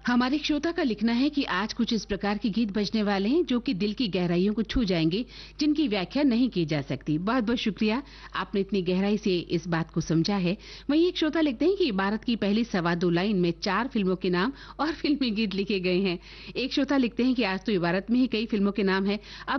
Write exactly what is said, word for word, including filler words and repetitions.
हमारे श्रोता का लिखना है कि आज कुछ इस प्रकार के गीत बजने वाले हैं जो कि दिल की गहराइयों को छू जाएंगे, जिनकी व्याख्या नहीं की जा सकती। बहुत बहुत शुक्रिया, आपने इतनी गहराई से इस बात को समझा है। वहीं एक श्रोता लिखते हैं कि भारत की पहली सवा दो लाइन में चार फिल्मों के नाम और फिल्मी गीत लिखे गए हैं। एक श्रोता लिखते हैं कि आज तो इबारत में ही कई फिल्मों के नाम है। अब